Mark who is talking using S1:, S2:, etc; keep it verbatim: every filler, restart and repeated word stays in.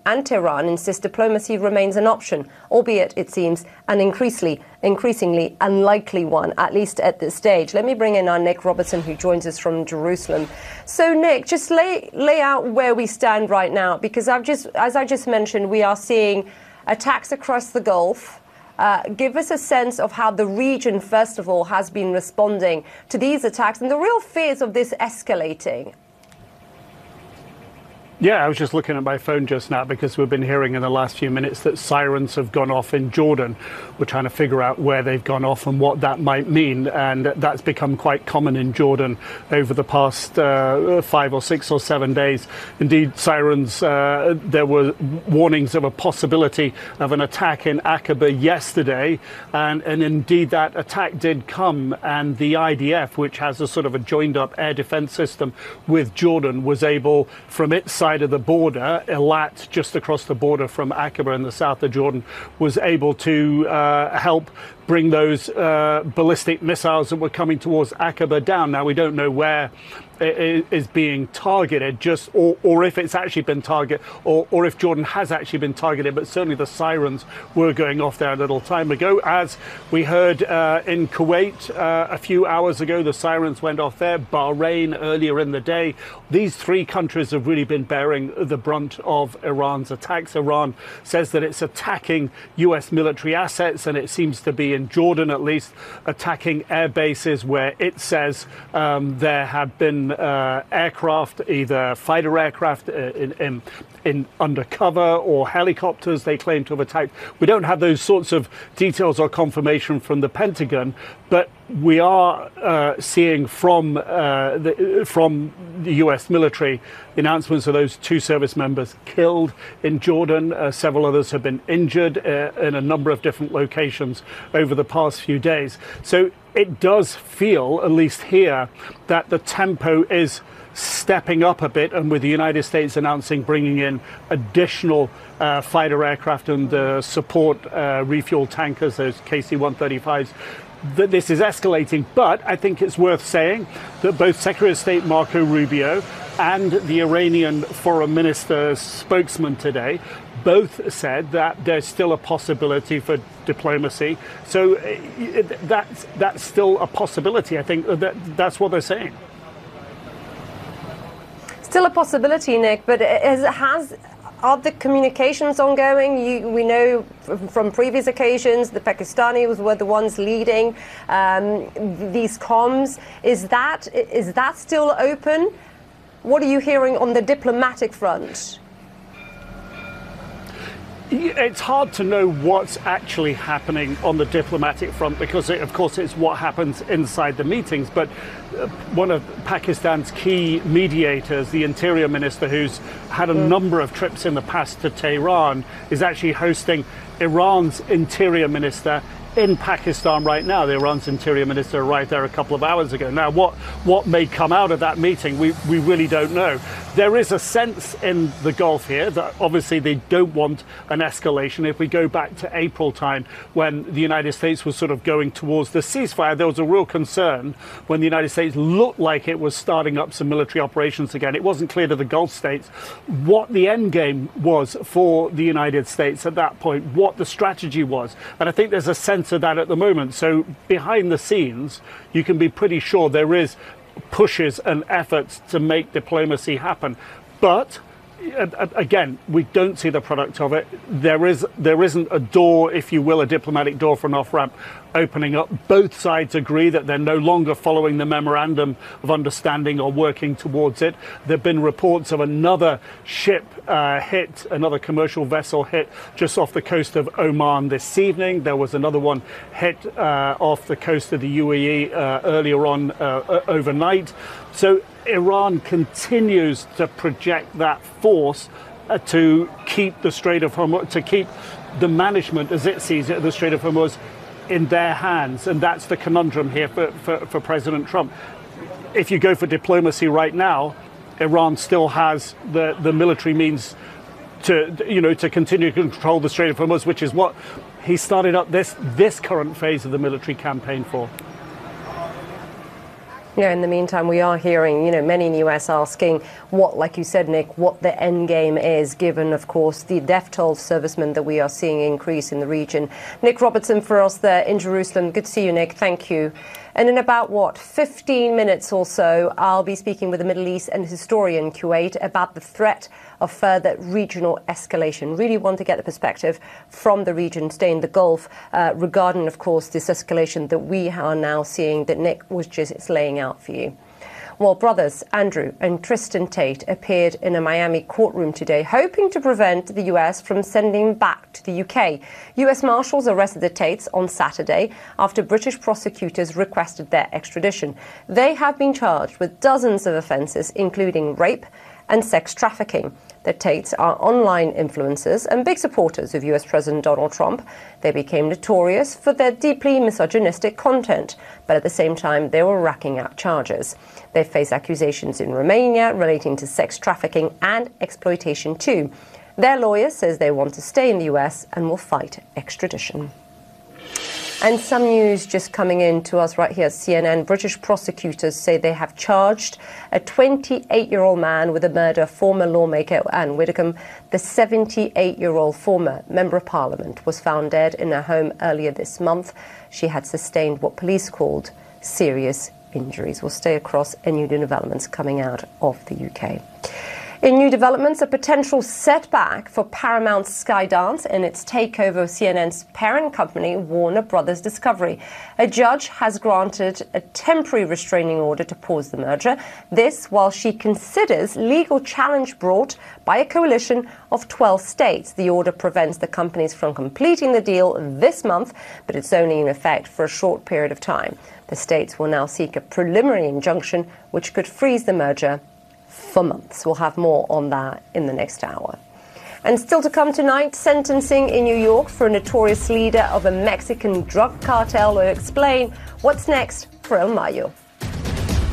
S1: and Tehran insist diplomacy remains an option, albeit, it seems, an increasingly, increasingly unlikely one, at least at this stage. Let me bring in our Nick Robertson, who joins us from Jerusalem. So, Nick, just lay, lay out where we stand right now, because I've just, as I just mentioned, we are seeing attacks across the Gulf. Uh, give us a sense of how the region, first of all, has been responding to these attacks and the real fears of this escalating.
S2: Yeah, I was just looking at my phone just now because we've been hearing in the last few minutes that sirens have gone off in Jordan. We're trying to figure out where they've gone off and what that might mean. And that's become quite common in Jordan over the past uh, five or six or seven days. Indeed, sirens, uh, there were warnings of a possibility of an attack in Aqaba yesterday. And, and indeed, that attack did come. And the I D F, which has a sort of a joined up air defense system with Jordan, was able, from its side of the border, Eilat, just across the border from Aqaba in the south of Jordan, was able to uh, help bring those uh, ballistic missiles that were coming towards Aqaba down. Now, we don't know where it is being targeted, just or, or if it's actually been targeted, or, or if Jordan has actually been targeted, but certainly the sirens were going off there a little time ago. As we heard uh, in Kuwait uh, a few hours ago, the sirens went off there. Bahrain earlier in the day. These three countries have really been bearing the brunt of Iran's attacks. Iran says that it's attacking U S military assets, and it seems to be in Jordan at least attacking air bases where it says um, there have been uh, aircraft, either fighter aircraft uh, in, in, in undercover or helicopters they claim to have attacked. We don't have those sorts of details or confirmation from the Pentagon, but we are uh, seeing from uh, the, from the U S military announcements of those two service members killed in Jordan. Uh, several others have been injured uh, in a number of different locations over the past few days. So it does feel, at least here, that the tempo is stepping up a bit, and with the United States announcing bringing in additional uh, fighter aircraft and uh, support uh, refuel tankers, those K C one thirty-fives, that this is escalating. But I think it's worth saying that both Secretary of State Marco Rubio and the Iranian Foreign Minister's spokesman today both said that there's still a possibility for diplomacy. So uh, that's, that's still a possibility. I think that that's what they're saying.
S1: Still a possibility, Nick, but has, has are the communications ongoing? You, we know from previous occasions the Pakistanis were the ones leading um, these comms. Is that is that still open? What are you hearing on the diplomatic front?
S2: It's hard to know what's actually happening on the diplomatic front because, it, of course, it's what happens inside the meetings. But uh, one of Pakistan's key mediators, the Interior Minister, who's had a mm. number of trips in the past to Tehran, is actually hosting Iran's Interior Minister in Pakistan right now. The Iran's Interior Minister arrived there a couple of hours ago. Now, what what may come out of that meeting, we, we really don't know. There is a sense in the Gulf here that obviously they don't want an escalation. If we go back to April time, when the United States was sort of going towards the ceasefire, there was a real concern when the United States looked like it was starting up some military operations again. It wasn't clear to the Gulf states what the end game was for the United States at that point, what the strategy was. And I think there's a sense of that at the moment. So behind the scenes, you can be pretty sure there is pushes and efforts to make diplomacy happen. But again, we don't see the product of it. There is there isn't a door, if you will, a diplomatic door for an off-ramp opening up. Both sides agree that they're no longer following the memorandum of understanding or working towards it. There have been reports of another ship uh, hit, another commercial vessel hit just off the coast of Oman this evening. There was another one hit uh, off the coast of the U A E uh, earlier on uh, overnight. So Iran continues to project that force uh, to keep the Strait of Hormuz, to keep the management, as it sees it, the Strait of Hormuz in their hands. And that's the conundrum here for, for, for President Trump. If you go for diplomacy right now, Iran still has the, the military means to, you know, to continue to control the Strait of Hormuz, which is what he started up this, this current phase of the military campaign for.
S1: Yeah, in the meantime, we are hearing, you know, many in the U S asking what, like you said, Nick, what the end game is, given, of course, the death toll of servicemen that we are seeing increase in the region. Nick Robertson for us there in Jerusalem. Good to see you, Nick. Thank you. And in about, what, fifteen minutes or so, I'll be speaking with a Middle East and historian, Kuwait, about the threat of further regional escalation. Really want to get the perspective from the region, stay in the Gulf, uh, regarding, of course, this escalation that we are now seeing that Nick was just laying out for you. Well, brothers Andrew and Tristan Tate appeared in a Miami courtroom today, hoping to prevent the U S from sending them back to the U K. U S Marshals arrested the Tates on Saturday after British prosecutors requested their extradition. They have been charged with dozens of offences, including rape and sex trafficking. The Tates are online influencers and big supporters of U S President Donald Trump. They became notorious for their deeply misogynistic content, but at the same time, they were racking up charges. They face accusations in Romania relating to sex trafficking and exploitation too. Their lawyer says they want to stay in the U S and will fight extradition. And some news just coming in to us right here at C N N. British prosecutors say they have charged a twenty-eight-year-old man with the murder of former lawmaker Anne Widdecombe. The seventy-eight-year-old former Member of Parliament was found dead in her home earlier this month. She had sustained what police called serious injuries. We'll stay across any new developments coming out of the U K. In new developments, a potential setback for Paramount's Skydance in its takeover of C N N's parent company, Warner Brothers Discovery. A judge has granted a temporary restraining order to pause the merger. This while she considers legal challenge brought by a coalition of twelve states. The order prevents the companies from completing the deal this month, but it's only in effect for a short period of time. The states will now seek a preliminary injunction which could freeze the merger for months. We'll have more on that in the next hour. And still to come tonight, sentencing in New York for a notorious leader of a Mexican drug cartel. Will explain what's next for El Mayo.